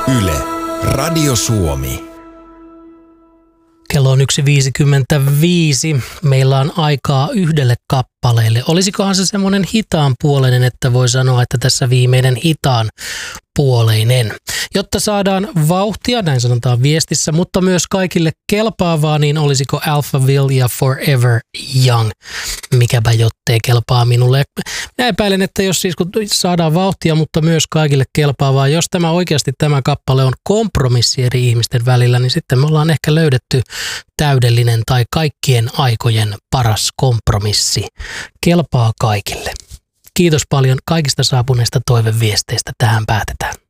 Yle, Radio Suomi. Kello on 1.55. Meillä on aikaa yhdelle kappaleelle. Olisikohan se semmoinen hitaan puoleinen, että voi sanoa, että tässä viimeinen hitaan puoleinen. Jotta saadaan vauhtia, näin sanotaan viestissä, mutta myös kaikille kelpaavaa, niin olisiko Alphaville ja Forever Young? Mikäpä jottei kelpaa minulle. Minä epäilen, että jos siis kun saadaan vauhtia, mutta myös kaikille kelpaavaa, jos tämä oikeasti tämä kappale on kompromissi eri ihmisten välillä, niin sitten me ollaan ehkä löydetty täydellinen tai kaikkien aikojen paras kompromissi. Kelpaa kaikille. Kiitos paljon kaikista saapuneista toiveviesteistä. Tähän päätetään.